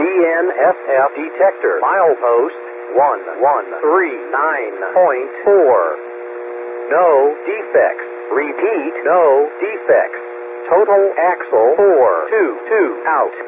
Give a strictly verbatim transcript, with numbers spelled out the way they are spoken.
N S F detector. Milepost one one three nine point four. No defects. Repeat, no defects. Total axle four two two out.